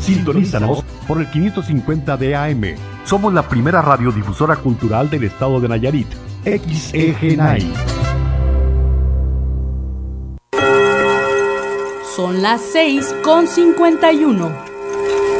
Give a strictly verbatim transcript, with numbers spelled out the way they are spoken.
Sintonízanos por el quinientos cincuenta de A M. Somos la primera radiodifusora cultural del estado de Nayarit. X E G nueve. Son las seis con cincuenta y uno.